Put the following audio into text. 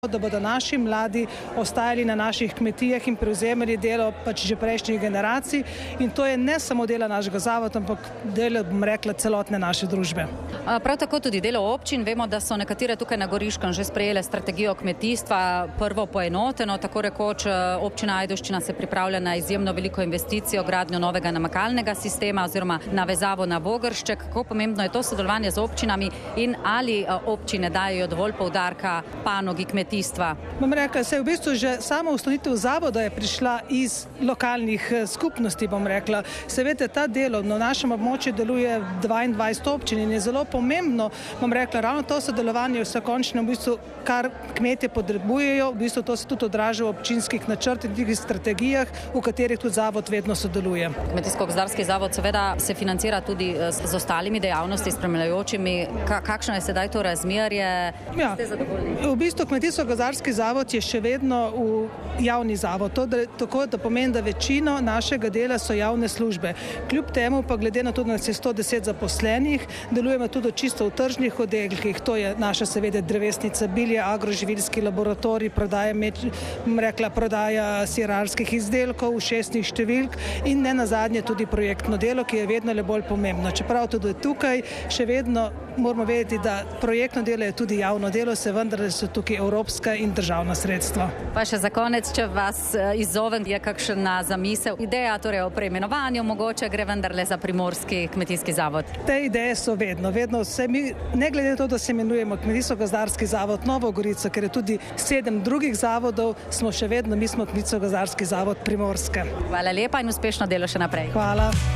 da bodo naši mladi ostajali na naših kmetijah in prevzemali delo že prejšnjih generacij, in to je ne samo delo našega zavoda, ampak delo, bom rekla, celotne naše družbe. Prav tako tudi delo občin. Vemo, da so nekatere tukaj na Goriškem že sprejele strategijo kmetijstva, prvo poenoteno, tako rekoč. Občina Ajdovščina se pripravlja na izjemno veliko investicijo, gradnjo novega namakalnega sistema oziroma navezavo na Vogršček. Kako pomembno je to sodelovanje z občinami in ali občine dajo dovolj poudarka panogi kmetijstva? Bom rekla, se v bistvu že samo ustanovitev zavoda je prišla iz lokalnih skupnosti, bom rekla. Seveda ta delo na našem območju deluje 22 občin in je zelo pomembno, bom rekla, ravno to sodelovanje vse končno, v bistvu, kar kmetje potrebujejo, v bistvu to se tudi odraža v občinskih načrtih in strategijah, v katerih tudi zavod vedno sodeluje. Kmetijsko-gozdarski zavod seveda se financira tudi z ostalimi dejavnosti, spremljajočimi. Kakšno je sedaj to razmerje? Ja, ste zadovoljni? V bistvu Kmetijsko-gozdarski zavod je še vedno javni zavod. Tako da pomeni, da večino našega dela so javne službe. Kljub temu pa glede na to, da nas je 110 zaposlenih, delujemo tudi čisto v tržnih oddelkih. To je naša seveda drevesnica, bilje, agroživilski laboratorij, prodaja sirarskih izdelkov, šestnih številk in ne nazadnje tudi projektno delo, ki je vedno le bolj pomembno. Čeprav tudi tukaj še vedno moramo vedeti, da projektno delo je tudi javno delo, se vendar so tukaj evropska in državna sredstva. Pa še za konec, če vas izzovem, je kakšna zamisel, ideja torej o preimenovanju, mogoče gre vendarle za Primorski kmetijski zavod? Te ideje so vedno se mi, ne glede na to, da se imenujemo Kmetijsko-gozdarski zavod Novo Gorico, ker je tudi 7 drugih zavodov, smo še vedno, mi smo Kmetijsko-gozdarski zavod Primorske. Hvala lepa in uspešno delo še naprej. Hvala.